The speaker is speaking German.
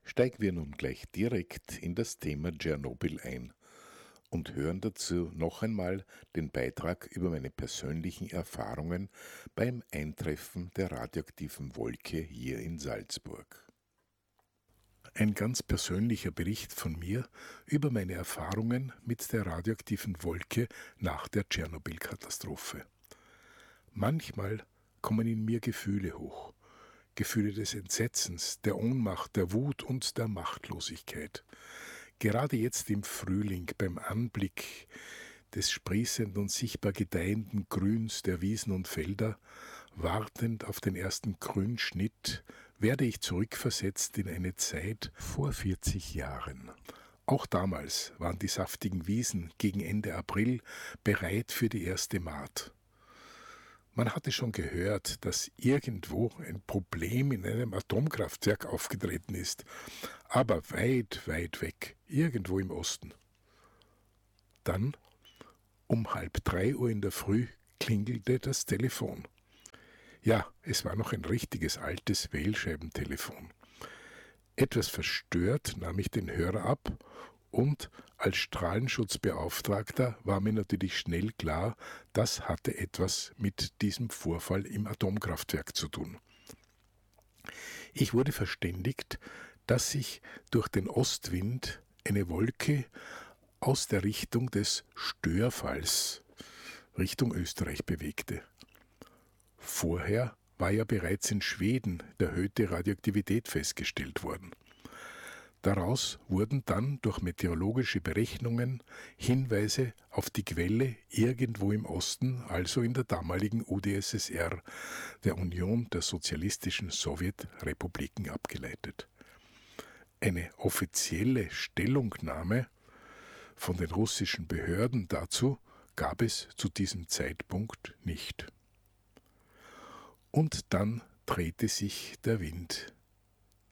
Steigen wir nun gleich direkt in das Thema Tschernobyl ein und hören dazu noch einmal den Beitrag über meine persönlichen Erfahrungen beim Eintreffen der radioaktiven Wolke hier in Salzburg. Ein ganz persönlicher Bericht von mir über meine Erfahrungen mit der radioaktiven Wolke nach der Tschernobyl-Katastrophe. Manchmal kommen in mir Gefühle hoch. Gefühle des Entsetzens, der Ohnmacht, der Wut und der Machtlosigkeit. Gerade jetzt im Frühling beim Anblick des sprießenden und sichtbar gedeihenden Grüns der Wiesen und Felder, wartend auf den ersten Grünschnitt, werde ich zurückversetzt in eine Zeit vor 40 Jahren. Auch damals waren die saftigen Wiesen gegen Ende April bereit für die erste Maat. Man hatte schon gehört, dass irgendwo ein Problem in einem Atomkraftwerk aufgetreten ist, aber weit, weit weg, irgendwo im Osten. Dann, um 2:30 in der Früh, klingelte das Telefon. Ja, es war noch ein richtiges altes Wählscheibentelefon. Etwas verstört nahm ich den Hörer ab und als Strahlenschutzbeauftragter war mir natürlich schnell klar, das hatte etwas mit diesem Vorfall im Atomkraftwerk zu tun. Ich wurde verständigt, dass sich durch den Ostwind eine Wolke aus der Richtung des Störfalls Richtung Österreich bewegte. Vorher war ja bereits in Schweden erhöhte Radioaktivität festgestellt worden. Daraus wurden dann durch meteorologische Berechnungen Hinweise auf die Quelle irgendwo im Osten, also in der damaligen UdSSR, der Union der sozialistischen Sowjetrepubliken, abgeleitet. Eine offizielle Stellungnahme von den russischen Behörden dazu gab es zu diesem Zeitpunkt nicht. Und dann drehte sich der Wind.